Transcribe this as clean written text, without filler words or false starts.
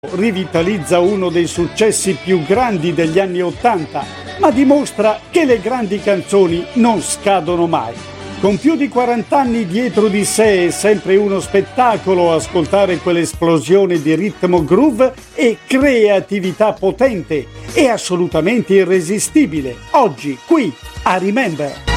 Rivitalizza uno dei successi più grandi degli anni '80, ma dimostra che le grandi canzoni non scadono mai. Con più di 40 anni dietro di sé è sempre uno spettacolo ascoltare quell'esplosione di ritmo, groove e creatività potente e assolutamente irresistibile. Oggi, qui, a Remember.